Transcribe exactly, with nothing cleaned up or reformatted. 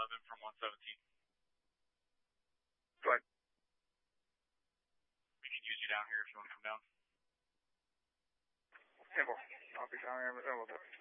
eleven from one seventeen. Go ahead. We can use you down here if you want to come down. ten four. I'll be down here in a little bit.